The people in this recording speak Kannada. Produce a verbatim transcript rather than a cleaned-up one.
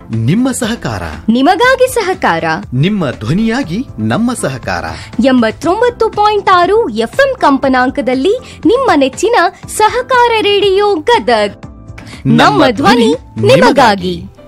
ನಿಮ್ಮ ಸಹಕಾರ ನಿಮಗಾಗಿ ಸಹಕಾರ ನಿಮ್ಮ ಧ್ವನಿಯಾಗಿ ನಮ್ಮ ಸಹಕಾರ ಎಂಬತ್ತೊಂಬತ್ತು ಪಾಯಿಂಟ್ ಆರು ಎಫ್ಎಂ ಕಂಪನಾಂಕದಲ್ಲಿ ನಿಮ್ಮ ನೆಚ್ಚಿನ ಸಹಕಾರ ರೇಡಿಯೋ ಗದಗ್ ನಮ್ಮ ಧ್ವನಿ ನಿಮಗಾಗಿ.